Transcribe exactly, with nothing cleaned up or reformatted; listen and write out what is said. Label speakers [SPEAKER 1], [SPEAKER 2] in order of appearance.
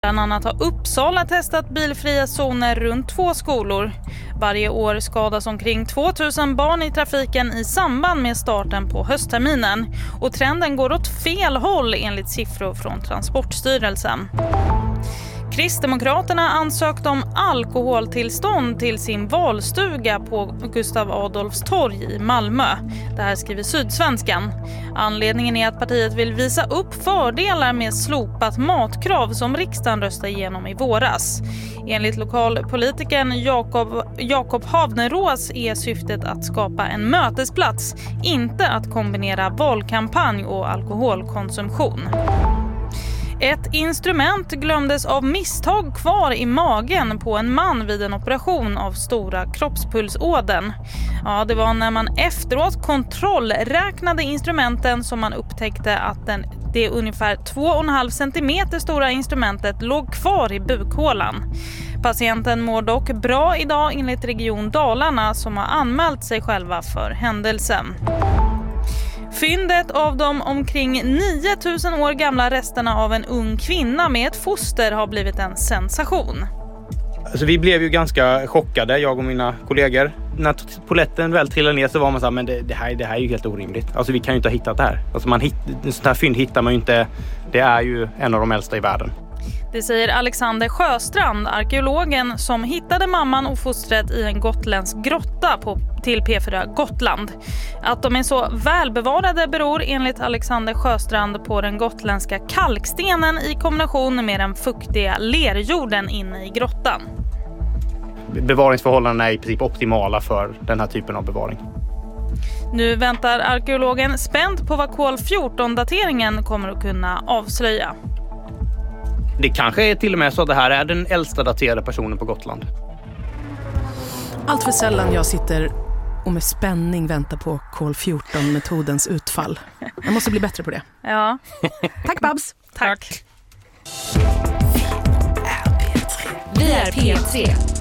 [SPEAKER 1] Bland annat har Uppsala testat bilfria zoner runt två skolor. Varje år skadas omkring tvåtusen barn i trafiken i samband med starten på höstterminen. Och trenden går åt fel håll enligt siffror från Transportstyrelsen. Kristdemokraterna ansökte om alkoholtillstånd till sin valstuga på Gustav Adolfs torg i Malmö. Det här skriver Sydsvenskan. Anledningen är att partiet vill visa upp fördelar med slopat matkrav som riksdagen röstade igenom i våras. Enligt lokalpolitikern Jakob, Jakob Havnerås är syftet att skapa en mötesplats, inte att kombinera valkampanj och alkoholkonsumtion. Ett instrument glömdes av misstag kvar i magen på en man vid en operation av stora kroppspulsådern. Ja, det var när man efteråt kontrollräknade instrumenten som man upptäckte att den, det ungefär två komma fem centimeter stora instrumentet låg kvar i bukhålan. Patienten mår dock bra idag enligt Region Dalarna som har anmält sig själva för händelsen. Fyndet av de omkring nio tusen år gamla resterna av en ung kvinna med ett foster har blivit en sensation.
[SPEAKER 2] Alltså, vi blev ju ganska chockade, jag och mina kollegor. När poletten väl trillade ner så var man så här, men det, det, här, det här är ju helt orimligt. Alltså vi kan ju inte ha hittat det här. Alltså man hitt, sånt här fynd hittar man ju inte, det är ju en av de äldsta i världen.
[SPEAKER 1] Det säger Alexander Sjöstrand, arkeologen som hittade mamman och fostret i en gotländsk grotta på, till P fyra Gotland. Att de är så välbevarade beror enligt Alexander Sjöstrand på den gotländska kalkstenen i kombination med den fuktiga lerjorden inne i grottan.
[SPEAKER 2] Bevaringsförhållandena är i princip optimala för den här typen av bevaring.
[SPEAKER 1] Nu väntar arkeologen spänt på vad kol fjorton-dateringen kommer att kunna avslöja.
[SPEAKER 2] Det kanske är till och med så att det här är den äldsta daterade personen på Gotland.
[SPEAKER 3] Allt för sällan jag sitter och med spänning väntar på kol fjorton-metodens utfall. Jag måste bli bättre på det.
[SPEAKER 1] Ja.
[SPEAKER 3] Tack Babs.
[SPEAKER 1] Tack.
[SPEAKER 4] Vi är P tre.